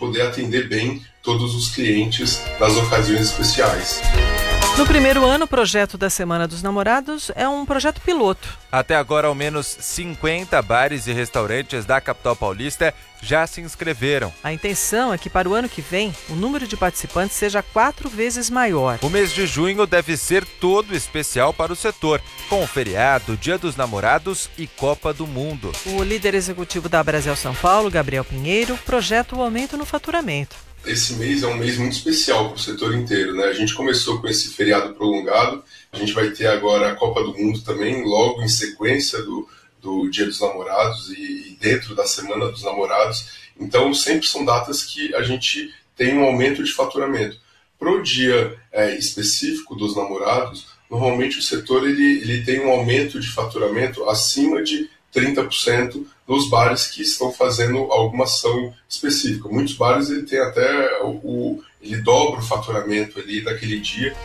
poder atender bem todos os clientes nas ocasiões especiais. No primeiro ano, o projeto da Semana dos Namorados é um projeto piloto. Até agora, ao menos 50 bares e restaurantes da capital paulista já se inscreveram. A intenção é que para o ano que vem, o número de participantes seja 4 vezes maior. O mês de junho deve ser todo especial para o setor, com o feriado, Dia dos Namorados e Copa do Mundo. O líder executivo da Abrazel São Paulo, Gabriel Pinheiro, projeta o aumento no faturamento. Esse mês é um mês muito especial para o setor inteiro, né? A gente começou com esse feriado prolongado, a gente vai ter agora a Copa do Mundo também, logo em sequência do Dia dos Namorados e dentro da Semana dos Namorados. Então, sempre são datas que a gente tem um aumento de faturamento. Para o dia específico dos namorados, normalmente o setor ele tem um aumento de faturamento acima de 30% nos bares que estão fazendo alguma ação específica. Muitos bares ele tem até ele dobra o faturamento ali daquele dia.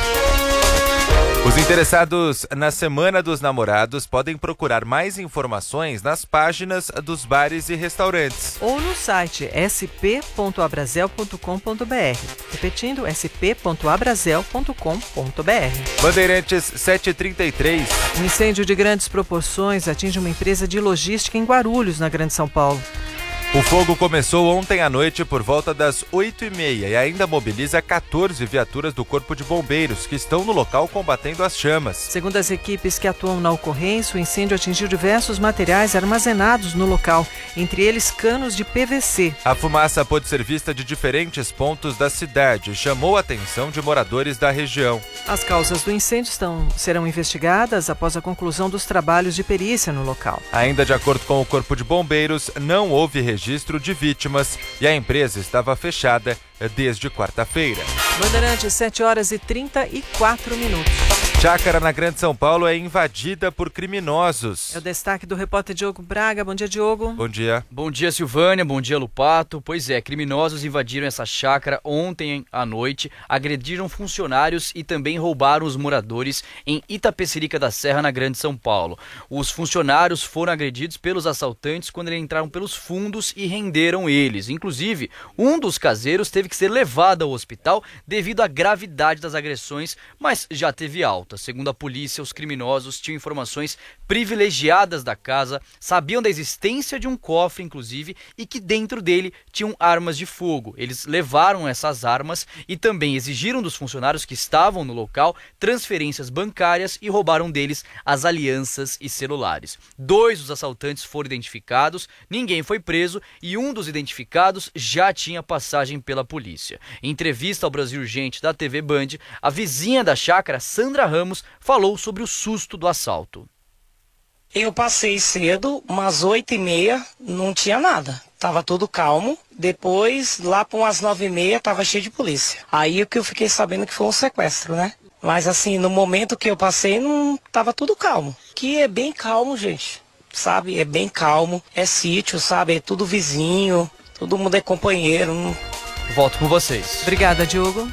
Os interessados na Semana dos Namorados podem procurar mais informações nas páginas dos bares e restaurantes. Ou no site sp.abrazel.com.br. Repetindo, sp.abrazel.com.br. Bandeirantes 733. Um incêndio de grandes proporções atinge uma empresa de logística em Guarulhos, na Grande São Paulo. O fogo começou ontem à noite por volta das 8h30 e ainda mobiliza 14 viaturas do Corpo de Bombeiros que estão no local combatendo as chamas. Segundo as equipes que atuam na ocorrência, o incêndio atingiu diversos materiais armazenados no local, entre eles canos de PVC. A fumaça pôde ser vista de diferentes pontos da cidade e chamou a atenção de moradores da região. As causas do incêndio serão investigadas após a conclusão dos trabalhos de perícia no local. Ainda de acordo com o Corpo de Bombeiros, não houve registro de vítimas e a empresa estava fechada desde quarta-feira. Bandeirantes, 7h34. Chácara na Grande São Paulo é invadida por criminosos. É o destaque do repórter Diogo Braga. Bom dia, Diogo. Bom dia. Bom dia, Silvânia. Bom dia, Lupato. Pois é, criminosos invadiram essa chácara ontem à noite, agrediram funcionários e também roubaram os moradores em Itapecerica da Serra, na Grande São Paulo. Os funcionários foram agredidos pelos assaltantes quando eles entraram pelos fundos e renderam eles. Inclusive, um dos caseiros teve que ser levado ao hospital devido à gravidade das agressões, mas já teve alta. Segundo a polícia, os criminosos tinham informações privilegiadas da casa, sabiam da existência de um cofre, inclusive, e que dentro dele tinham armas de fogo. Eles levaram essas armas e também exigiram dos funcionários que estavam no local transferências bancárias e roubaram deles as alianças e celulares. 2 dos assaltantes foram identificados, ninguém foi preso e um dos identificados já tinha passagem pela polícia. Em entrevista ao Brasil Urgente da TV Band, a vizinha da chácara, Sandra Ramos, falou sobre o susto do assalto. Eu passei cedo, umas 8h30, não tinha nada. Tava tudo calmo. Depois, lá para umas 9h30, tava cheio de polícia. Aí o que eu fiquei sabendo que foi um sequestro, né? Mas assim, no momento que eu passei, não tava tudo calmo. Que é bem calmo, gente. Sabe? É bem calmo. É sítio, sabe? É tudo vizinho. Todo mundo é companheiro. Volto com vocês. Obrigada, Diogo.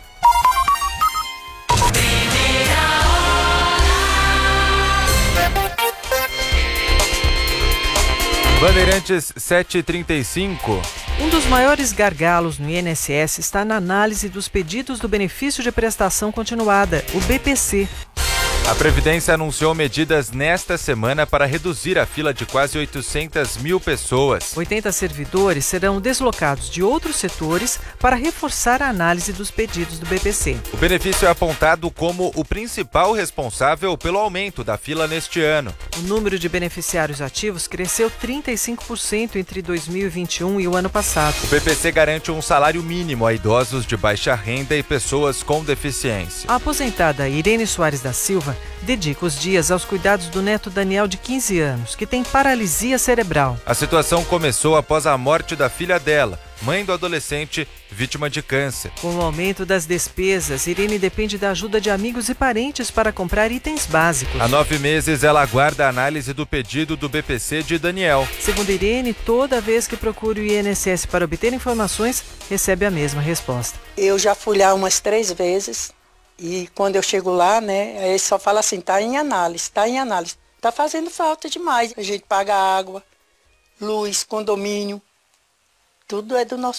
Bandeirantes 735. Um dos maiores gargalos no INSS está na análise dos pedidos do benefício de prestação continuada, o BPC. A Previdência anunciou medidas nesta semana para reduzir a fila de quase 800 mil pessoas. 80 servidores serão deslocados de outros setores para reforçar a análise dos pedidos do BPC. O benefício é apontado como o principal responsável pelo aumento da fila neste ano. O número de beneficiários ativos cresceu 35% entre 2021 e o ano passado. O BPC garante um salário mínimo a idosos de baixa renda e pessoas com deficiência. A aposentada Irene Soares da Silva dedica os dias aos cuidados do neto Daniel, de 15 anos, que tem paralisia cerebral. A situação começou após a morte da filha dela, mãe do adolescente vítima de câncer. Com o aumento das despesas, Irene depende da ajuda de amigos e parentes para comprar itens básicos. Há 9 meses, ela aguarda a análise do pedido do BPC de Daniel. Segundo Irene, toda vez que procura o INSS para obter informações, recebe a mesma resposta. Eu já fui lá umas 3 vezes. E quando eu chego lá, né, aí só fala assim, tá em análise, tá em análise. Tá fazendo falta demais. A gente paga água, luz, condomínio, tudo é do nosso